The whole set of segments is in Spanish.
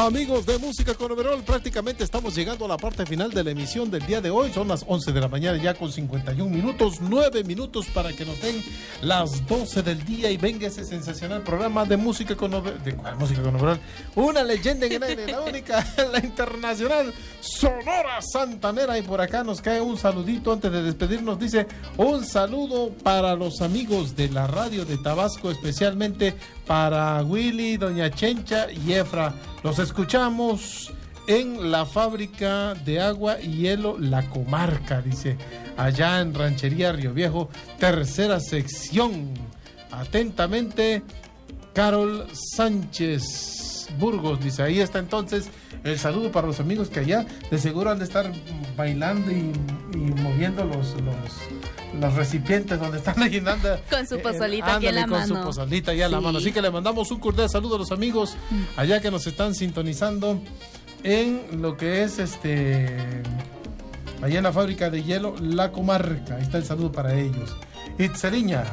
Amigos de Música con Overol, prácticamente estamos llegando a la parte final de la emisión del día de hoy. Son las 11 de la mañana ya con 51 minutos, 9 minutos para que nos den las 12 del día y venga ese sensacional programa de Música con Overol. ¿De cuál Música con Overol? Una leyenda en el aire, la única, la internacional Sonora Santanera. Y por acá nos cae un saludito antes de despedirnos. Dice, un saludo para los amigos de la radio de Tabasco, especialmente para Willy, Doña Chencha y Efra. Los escuchamos en la fábrica de agua y hielo La Comarca, dice, allá en Ranchería Río Viejo, tercera sección. Atentamente, Carol Sánchez Burgos, dice, ahí está entonces el saludo para los amigos que allá de seguro han de estar bailando y moviendo los recipientes donde están llenando con su pozolita aquí en la mano. Con su pozolita ya en la mano. Así que le mandamos un cordial saludo a los amigos allá que nos están sintonizando en lo que es allá en la fábrica de hielo La Comarca. Ahí está el saludo para ellos. Itzeliña.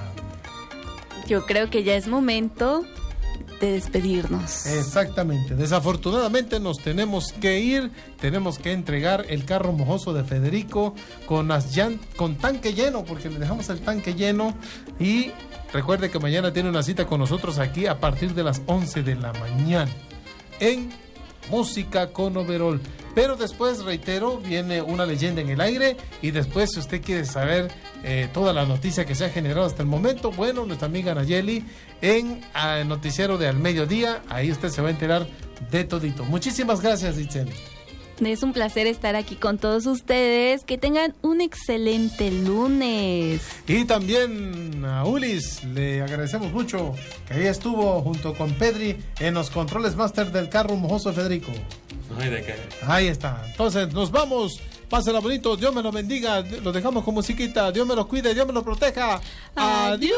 Yo creo que ya es momento de despedirnos. Exactamente. Desafortunadamente nos tenemos que ir. Tenemos que entregar el carro mojoso de Federico con tanque lleno, porque le dejamos el tanque lleno. Y recuerde que mañana tiene una cita con nosotros aquí a partir de las 11 de la mañana en Música con Overol. Pero después, reitero, viene una leyenda en el aire. Y después, si usted quiere saber toda la noticia que se ha generado hasta el momento, bueno, nuestra amiga Nayeli en el noticiero de Al Mediodía, ahí usted se va a enterar de todito. Muchísimas gracias, Itzel. Es un placer estar aquí con todos ustedes. Que tengan un excelente lunes. Y también a Ulis le agradecemos mucho que ahí estuvo junto con Pedri en los controles máster del carro mojoso de Federico. No hay de qué. Ahí está. Entonces nos vamos. Pásela bonito. Dios me lo bendiga. Los dejamos con musiquita. Dios me los cuide. Dios me los proteja. Adiós.